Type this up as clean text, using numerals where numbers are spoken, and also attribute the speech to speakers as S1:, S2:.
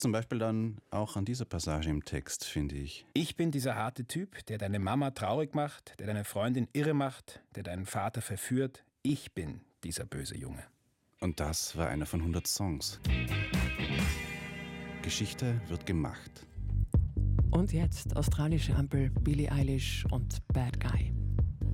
S1: Zum Beispiel dann auch an dieser Passage im Text, finde ich.
S2: Ich bin dieser harte Typ, der deine Mama traurig macht, der deine Freundin irre macht, der deinen Vater verführt. Ich bin dieser böse Junge.
S1: Und das war einer von 100 Songs. Geschichte wird gemacht.
S3: Und jetzt australische Ampel, Billie Eilish und Bad Guy.